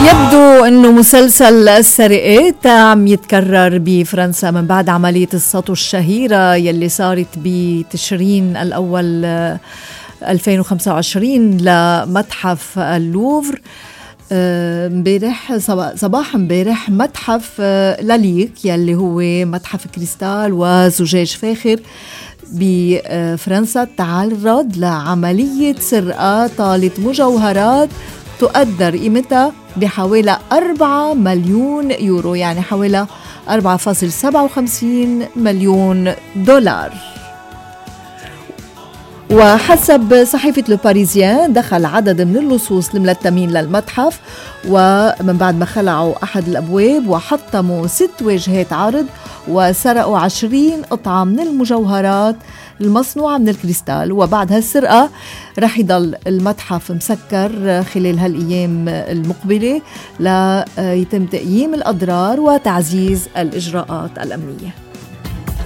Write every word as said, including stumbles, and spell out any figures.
يبدو أنه مسلسل السرقات عم يتكرر بفرنسا من بعد عملية السطو الشهيرة يلي صارت بتشرين الأول ألفين وخمسة وعشرين لمتحف اللوفر. امبارح صباح امبارح متحف لاليك يلي هو متحف كريستال وزجاج فاخر بفرنسا تعرض لعملية سرقة طالت مجوهرات تقدر قيمتها بحوالي أربعة مليون يورو، يعني حوالي أربعة فاصلة سبعة وخمسين مليون دولار. وحسب صحيفة لوباريزيان دخل عدد من اللصوص الملتمين للمتحف ومن بعد ما خلعوا أحد الأبواب وحطموا ست واجهات عرض وسرقوا عشرين قطعة من المجوهرات المصنوعة من الكريستال. وبعد هالسرقة رح يضل المتحف مسكر خلال هالأيام المقبلة ليتم تقييم الأضرار وتعزيز الإجراءات الأمنية.